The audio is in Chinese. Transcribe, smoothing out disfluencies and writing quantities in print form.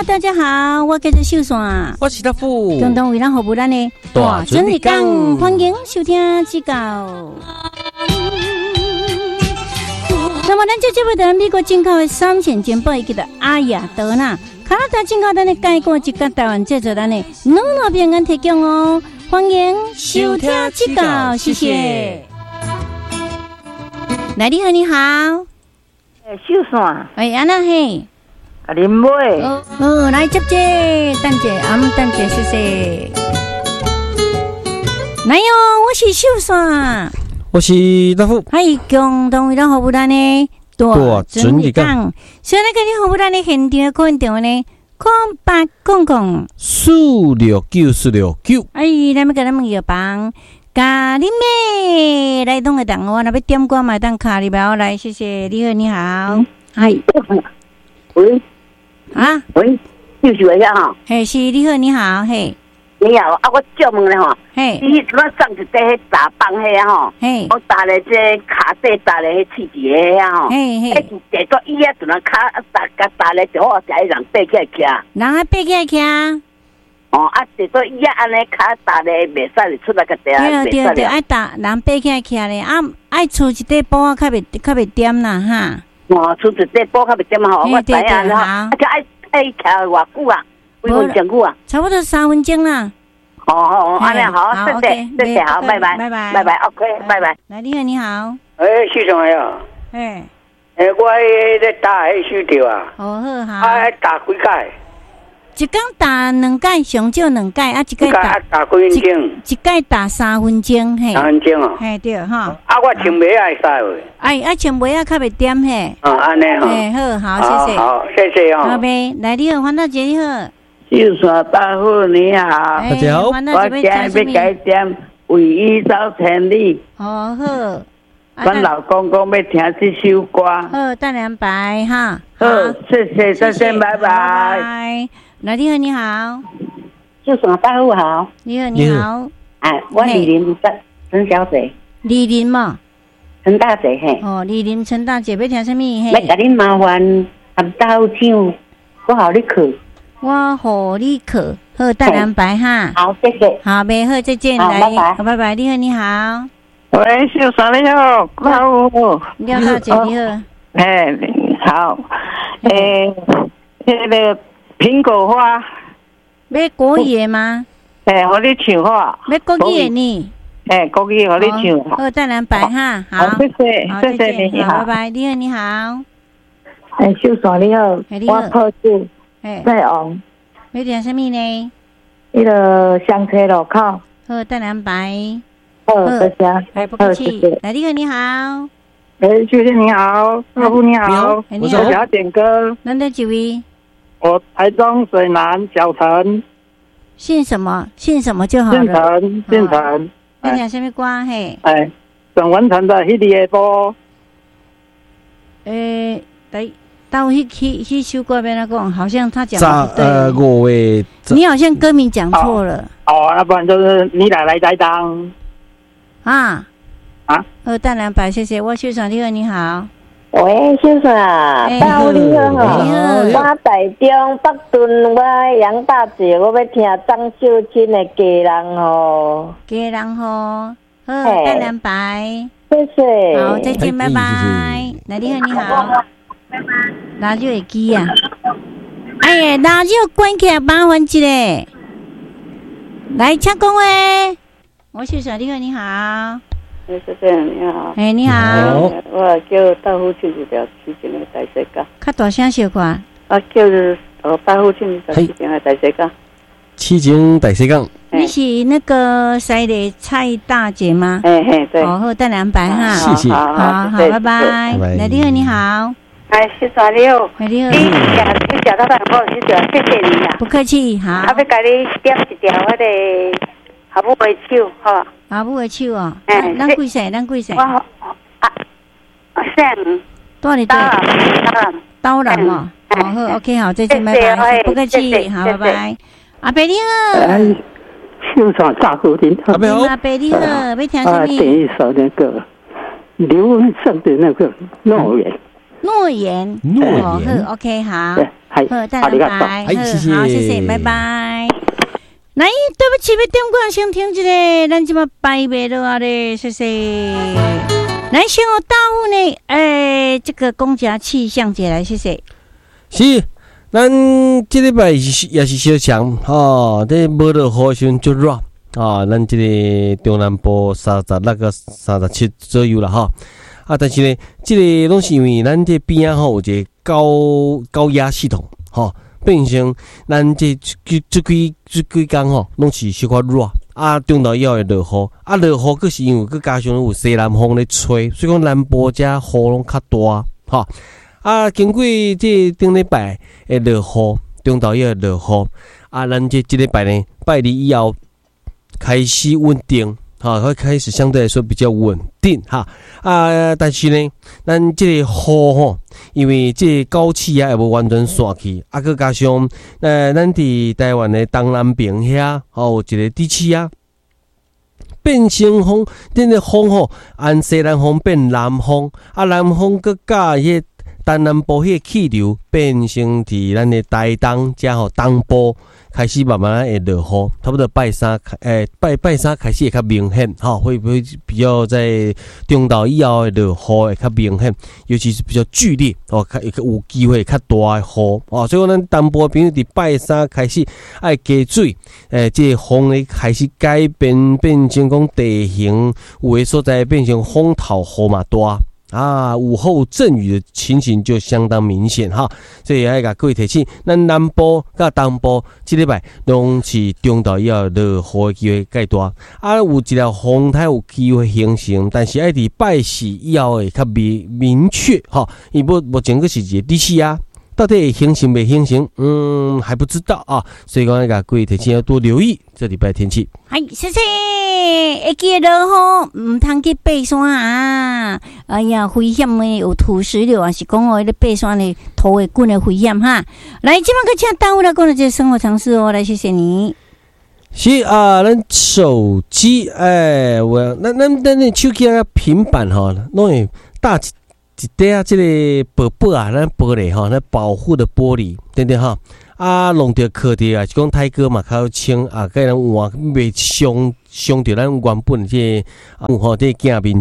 大家好，我叫做秀山， 我是大富， 共同为咱服务咱的大准日讲， 欢迎收听指教。那么，咱这节目在美国进口的3线金宝以及的阿雅德纳、加拿大进口咱的介过一个台湾制作咱的努平安提供哦，欢迎收听指教，谢谢。来，你好，你好， 秀山， 安娜嘿。 啉买来接姐，等姐，等姐，谢谢。来哟，我是秀山， 我是大富， 共同为咱服务咱的大准日讲。所以咱今日服务咱的现场可电话呢，0800-469-469。咱们给咱们药房，咖喱妹来动个电话，那边点歌买单卡里边来，谢谢。你好，你好， 喂。 喂， 就是我呀哈。 嘿，是你好，你好，嘿。 你好，我借问咧吼。 嘿。 你怎么上一块迄打棒迄啊吼？ 嘿。 我打咧这卡底打咧迄气质迄啊吼。 嘿嘿。 迄第个伊啊，就那卡打咧就好，才人爬起来骑。 人啊爬起来骑。 哦，第个伊啊，安尼卡打咧袂使出来个地啊。 对，爱打人爬起来骑咧，爱出一块布啊，较袂点啦哈。 哦，出一块布较袂点吼，我知影啦。爱骑偌久啊？几分钟久啊？ 差不多3分钟啦。 哦，安尼好，谢谢，好，拜拜，OK，拜拜。 来，你好，你好。 市长呀。我咧打迄手条啊。 好， 打几摆？ 一天打2摆，上少2摆，一摆打几分钟？ 一摆打3分钟，嘿。 3分钟哦。 嘿，对哈。 我穿袜会使喂。 爱穿袜较袂点嘿。 安尼吼。 好，谢谢。 好，谢谢哦。 好呗，来，你好，黄大姐，你好。 秀山大夫你好， 大家好。 我今日要改点为伊走千里。 好。 阮老公讲要听这首歌。 好，等2摆哈。 好，谢谢，再见，拜拜。 来，你好，你好。 秀山大夫好。 你好，你好。 我李林陈小姐。 李林嘛。 陈大姐嘿。 哦，李林陈大姐要听什么？ 要甲恁麻烦含大夫唱，我好你去。 我好你去，好，等2摆哈。 好，谢谢。 好，没好，再见。来，拜拜。你好，你好。 喂，秀山你好，大夫。 廖大姐你好。 好。那个苹果花。 要国语的吗？ 我你唱好。 要国语的呢？ 国语我你唱好。 好，等2摆哈。 好，谢谢你好， 拜拜。你好，你好。 秀山你好，我泡酒。在王， 要点什么呢？ 那个香车路口。 好，等2摆。 好，谢谢。 不客气。来，你好，你好。 秀姐你好，大夫你好， 我想要点歌。 咱的几位？ 我台中水南小陈。 姓什么就好了。 姓陈。 要点什么歌？嘿。 沈文成的《迄个波》。 到迄首歌边来讲，好像他讲的不对。 5月。 你好像歌名讲错了。 那不然就是你来担当。 等2摆，谢谢。我秀山，你好，你好。 喂，秀山，大夫你好。我台中北屯，我杨大姐，我要听张秀清的《家人吼》。 家人吼，好，等2摆。 谢谢。 好，再见，拜拜。来，你好，你好。radio 会机啊！radio 关起来，麻烦一下。来，请讲话。我是小丽哥，你好。 谢谢你好。 你好。 我叫大夫唱一条痴情的大世界。 较大声小看。 我叫大夫唱一条痴情的大世界。 痴情大世界。 你是那个谁的蔡大姐吗？ 对。 好，等2摆哈。 谢谢。 好，拜拜。来，丽哥你好。 秀山你好。 你好。 你吃到饭好，谢谢你啦。 不客气，好。 要甲你点一条我的下母的手，好。 下母的手哦。咱几岁？ 我姓。 多少刀人哦。好 ，OK， 好，再见，拜拜。不客气，好，拜拜。阿伯你好。 秀山大夫您好。 阿伯你好，要听什么？ 点一首那个刘文正的那个诺言。 诺言，好 ，OK， 好。 好，大人拜， 谢谢， 好，谢谢，拜拜。来，对不起，要点歌先听一个，咱即马拜袂落啊咧，谢谢。来，先有大户呢，这个公家气象节来，谢谢。 是，咱这礼拜也是小强吼，这无落雨时就热啊，咱这个中南部36个37左右啦哈。啊，但是呢，这个拢是因为咱这边啊吼有一个高压系统吼。变成咱这几工吼，拢是小可热啊，中昼以后会落雨啊，落雨佫是因为佫加上有西南风咧吹，所以讲南部遮雨拢较大吼啊。经过这顶礼拜会落雨，中昼以后落雨啊，咱这礼拜呢，拜二以后开始稳定。会开始相对来说比较稳定哈啊，但是呢，咱这个雨吼，因为这高气压也无完全散去，啊，佮加上咱伫台湾的东南边遐，有一个低气压变成风，这个风吼，按西南风变南风，啊，南风佮甲迄东南部迄个气流变成伫咱的台东加吼东部。开始慢慢会落雨，差不多拜三开始会较明显，会不会比较在中昼以后的落雨会较明显，尤其是比较剧烈有机会较大的雨所以讲咱东部朋友伫拜三开始爱加水，这风咧开始改变，变成讲地形有的所在变成风头雨嘛大。啊，午后阵雨的情形就相当明显哈，所以要甲各位提醒，咱南部甲东部这礼拜拢是中昼以后落雨的机会较大，啊有一条风台有机会形成，但是爱伫拜四以后会较明确哈，因为目前个是一个低气压。到底会形成没形成？还不知道啊，所以讲要甲各位提醒要多留意这礼拜天气。 係，謝謝。會記落雨，唔通去爬山啊！哎呀，危險的有土石流啊，是講哦，咧爬山的頭會滾的危險哈。來，今晚可請大戶來講的這生活常識哦，來謝謝你。 是啊，咱手機咱手機啊平板哈，拢會大一块啊，这个薄啊，咱玻璃哈，咱保护的玻璃，对不对哈？啊，弄着壳的啊，是讲泰哥嘛较轻啊，甲咱换袂伤着咱原本这吼这镜面。